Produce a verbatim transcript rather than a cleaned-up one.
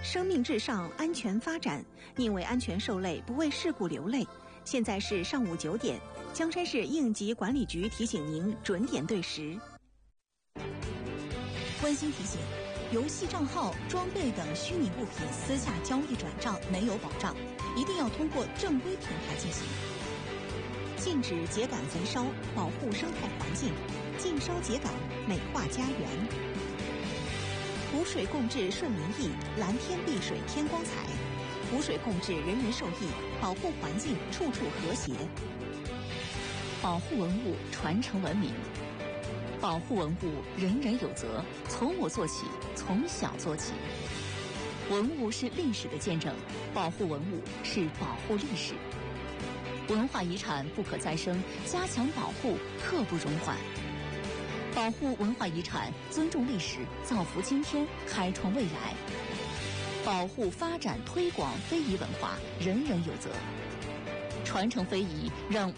生命至上，安全发展，宁为安全受累，不为事故流泪。现在是上午九点，江山市应急管理局提醒您准点对时。 温馨提醒：游戏账号、装备等虚拟物品私下交易转账没有保障，一定要通过正规平台进行。禁止秸秆焚烧，保护生态环境；禁烧秸秆，美化家园。湖水共治顺民意，蓝天碧水天光彩。湖水共治，人人受益，保护环境，处处和谐。 保护文物，传承文明。保护文物，人人有责，从我做起，从小做起。文物是历史的见证，保护文物是保护历史。文化遗产不可再生，加强保护，刻不容缓。保护文化遗产，尊重历史，造福今天，开创未来。保护、发展、推广非遗文化，人人有责。传承非遗，让